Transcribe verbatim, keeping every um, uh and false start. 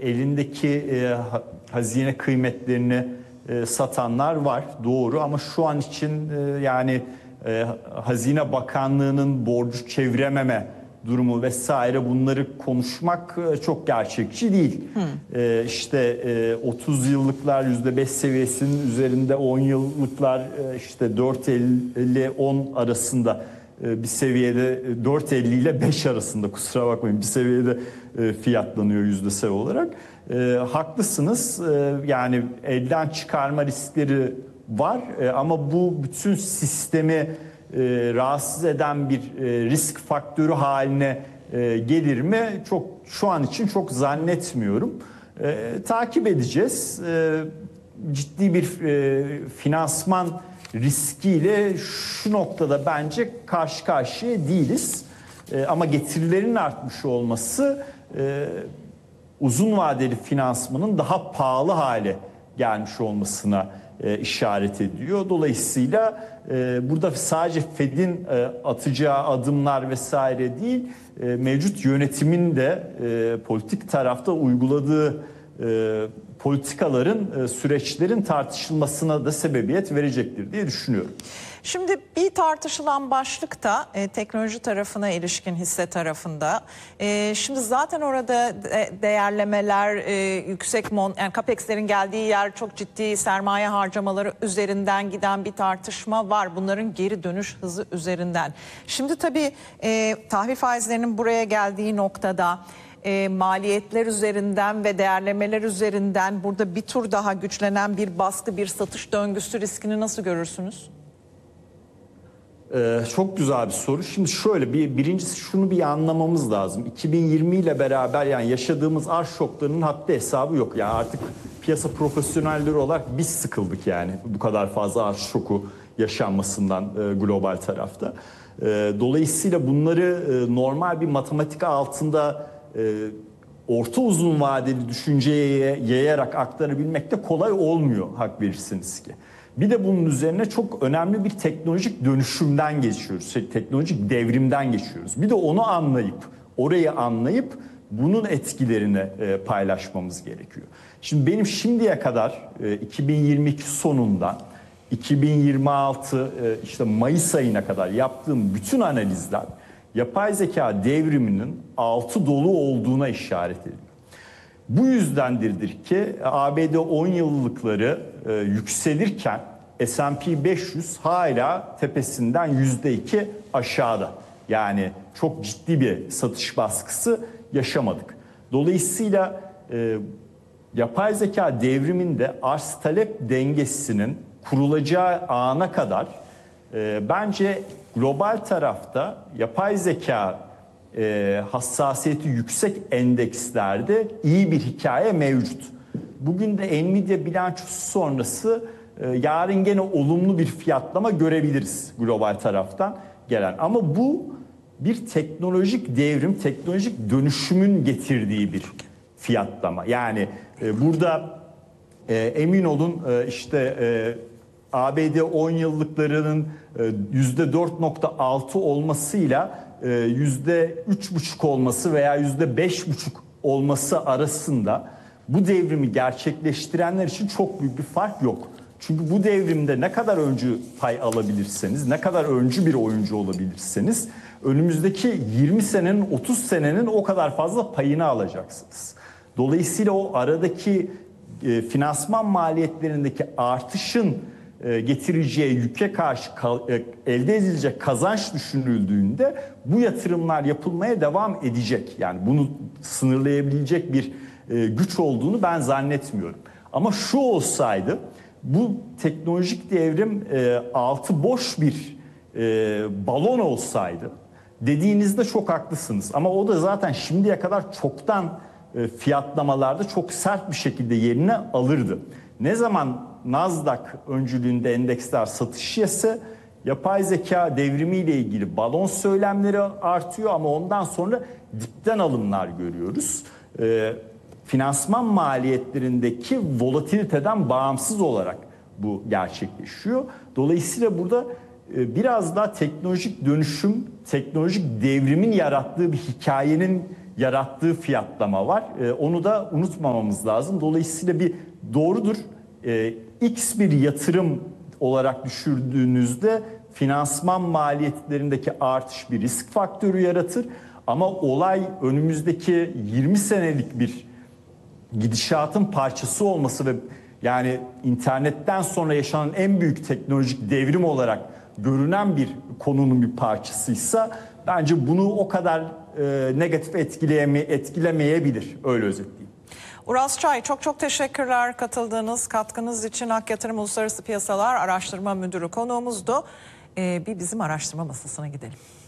elindeki e, hazine kıymetlerini e, satanlar var, doğru, ama şu an için e, yani e, Hazine Bakanlığı'nın borcu çevirememe durumu vesaire, bunları konuşmak e, çok gerçekçi değil. E, işte e, otuz yıllıklar yüzde beş seviyesinin üzerinde, on yıllıklar e, işte dört elli on arasında bir seviyede, dört elli ile beş arasında, kusura bakmayın, bir seviyede fiyatlanıyor yüzdesel olarak. E, haklısınız. E, yani elden çıkarma riskleri var. E, ama bu bütün sistemi e, rahatsız eden bir e, risk faktörü haline e, gelir mi? Çok, şu an için çok zannetmiyorum. E, takip edeceğiz. E, ciddi bir e, finansman riskiyle şu noktada bence karşı karşıya değiliz. E, ama getirilerin artmış olması e, uzun vadeli finansmanın daha pahalı hale gelmiş olmasına e, işaret ediyor. Dolayısıyla e, burada sadece Fed'in e, atacağı adımlar vesaire değil, e, mevcut yönetimin de e, politik tarafta uyguladığı e, politikaların, e, süreçlerin tartışılmasına da sebebiyet verecektir diye düşünüyorum. Şimdi bir tartışılan başlık da e, teknoloji tarafına ilişkin hisse tarafında. E, şimdi zaten orada de, değerlemeler e, yüksek, mon, yani CAPEX'lerin geldiği yer çok ciddi sermaye harcamaları üzerinden giden bir tartışma var. Bunların geri dönüş hızı üzerinden. Şimdi tabii e, tahvil faizlerinin buraya geldiği noktada E, maliyetler üzerinden ve değerlemeler üzerinden burada bir tur daha güçlenen bir baskı, bir satış döngüsü riskini nasıl görürsünüz? Ee, çok güzel bir soru. Şimdi şöyle, bir birincisi şunu bir anlamamız lazım. iki bin yirmi ile beraber yani yaşadığımız arz şoklarının haddi hesabı yok. Yani artık piyasa profesyonelleri olarak biz sıkıldık yani bu kadar fazla arz şoku yaşanmasından e, global tarafta. E, dolayısıyla bunları e, normal bir matematik altında e, orta uzun vadeli düşünceye yayarak aktarabilmek de kolay olmuyor, hak verirsiniz ki. Bir de bunun üzerine çok önemli bir teknolojik dönüşümden geçiyoruz. Teknolojik devrimden geçiyoruz. Bir de onu anlayıp, orayı anlayıp bunun etkilerini paylaşmamız gerekiyor. Şimdi benim şimdiye kadar iki bin yirmi iki sonundan iki bin yirmi altı işte Mayıs ayına kadar yaptığım bütün analizler yapay zeka devriminin altı dolu olduğuna işaret ediyor. Bu yüzdendir ki A B D on yıllıkları e, yükselirken S and P beş yüz hala tepesinden yüzde iki aşağıda. Yani çok ciddi bir satış baskısı yaşamadık. Dolayısıyla e, yapay zeka devriminde arz talep dengesinin kurulacağı ana kadar e, bence global tarafta yapay zeka e, hassasiyeti yüksek endekslerde iyi bir hikaye mevcut. Bugün de Nvidia bilançosu sonrası e, yarın gene olumlu bir fiyatlama görebiliriz global taraftan gelen. Ama bu bir teknolojik devrim, teknolojik dönüşümün getirdiği bir fiyatlama. Yani e, burada e, emin olun e, işte e, A B D on yıllıklarının yüzde dört nokta altı olmasıyla yüzde üç buçuk olması veya yüzde beş buçuk olması arasında bu devrimi gerçekleştirenler için çok büyük bir fark yok. Çünkü bu devrimde ne kadar öncü pay alabilirseniz, ne kadar öncü bir oyuncu olabilirseniz önümüzdeki yirmi senenin, otuz senenin o kadar fazla payını alacaksınız. Dolayısıyla o aradaki e, finansman maliyetlerindeki artışın getireceği yüke karşı elde edilecek kazanç düşünüldüğünde bu yatırımlar yapılmaya devam edecek. Yani bunu sınırlayabilecek bir güç olduğunu ben zannetmiyorum. Ama şu olsaydı, bu teknolojik devrim altı boş bir balon olsaydı, dediğinizde çok haklısınız. Ama o da zaten şimdiye kadar çoktan fiyatlamalarda çok sert bir şekilde yerini alırdı. Ne zaman Nasdaq öncülüğünde endeksler satış yese, yapay zeka devrimiyle ilgili balon söylemleri artıyor ama ondan sonra dipten alımlar görüyoruz. E, finansman maliyetlerindeki volatiliteden bağımsız olarak bu gerçekleşiyor. Dolayısıyla burada e, biraz daha teknolojik dönüşüm, teknolojik devrimin yarattığı bir hikayenin yarattığı fiyatlama var. E, onu da unutmamamız lazım. Dolayısıyla bir doğrudur. E, X bir yatırım olarak düşürdüğünüzde finansman maliyetlerindeki artış bir risk faktörü yaratır. Ama olay önümüzdeki yirmi senelik bir gidişatın parçası olması ve yani internetten sonra yaşanan en büyük teknolojik devrim olarak görünen bir konunun bir parçasıysa bence bunu o kadar e, negatif etkileyeme, etkilemeyebilir. Öyle özetleyeyim. Uras Çay, çok çok teşekkürler katıldığınız, katkınız için. Ak Yatırım Uluslararası Piyasalar Araştırma Müdürü konuğumuzdu. Ee, bir bizim araştırma masasına gidelim.